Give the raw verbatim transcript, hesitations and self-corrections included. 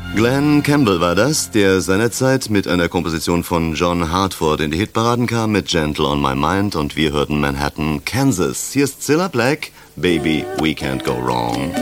Glenn Campbell war das, der seinerzeit mit einer Komposition von John Hartford in die Hitparaden kam mit Gentle on My Mind und wir hörten Manhattan, Kansas. Hier ist Cilla Black, Baby, We Can't Go Wrong.